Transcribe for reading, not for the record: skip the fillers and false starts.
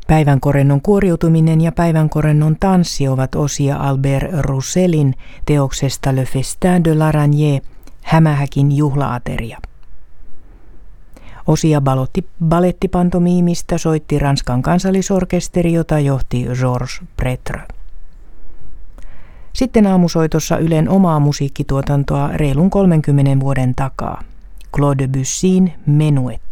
Päivänkorennon kuoriutuminen ja päivänkorennon tanssi ovat osia Albert Roussellin teoksesta Le Festin de l'Araignée, Hämähäkin juhlaateria. Osia balettipantomiimista soitti Ranskan kansallisorkesteri, jota johti Georges Prétre. Sitten aamusoitossa Ylen omaa musiikkituotantoa reilun 30 vuoden takaa. Claude Debussyn Menuet.